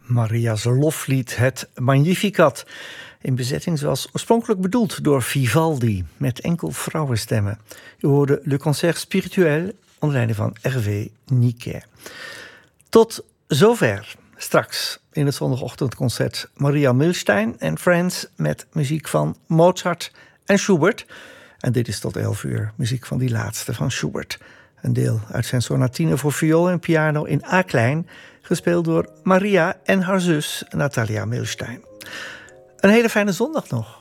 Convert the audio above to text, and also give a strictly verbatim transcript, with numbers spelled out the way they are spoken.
Maria's loflied, het Magnificat. In bezetting zoals oorspronkelijk bedoeld door Vivaldi, met enkel vrouwenstemmen. U hoorde Le Concert Spirituel onder leiding van Hervé Niquet. Tot zover. Straks in het zondagochtendconcert Maria Milstein en Friends met muziek van Mozart en Schubert. En dit is tot elf uur muziek van die laatste van Schubert. Een deel uit zijn sonatine voor viool en piano in A-klein, gespeeld door Maria en haar zus Natalia Milstein. Een hele fijne zondag nog.